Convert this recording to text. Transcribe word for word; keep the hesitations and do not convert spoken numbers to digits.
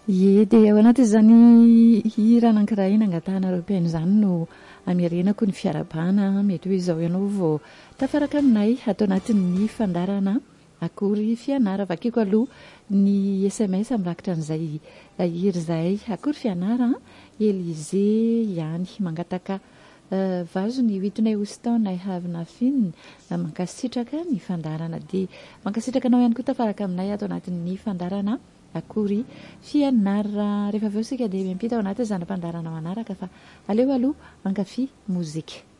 Ie dia ao anatin'izany hira anankiray iny angatanareo mpiaino izany no amerianako ny fiarabana mety hoe izao ianao vao tafaraka aminay atao anatin'ny fandarana akory fianara. Vakiko aloha ny S M S mirakitra an'izay hira izay akory fianara Elize ihany mangataka vazony Whitney Houston I have nothing mankasitraka ny fandarana dia mankasitraka anao ihany koa tafaraka aminay atao anatin'ny fandarana akory fianara. Rehefa avy eo sika dia miampita ao anatin'izany fandarana manaraka fa aleo aloha ankafy mozika.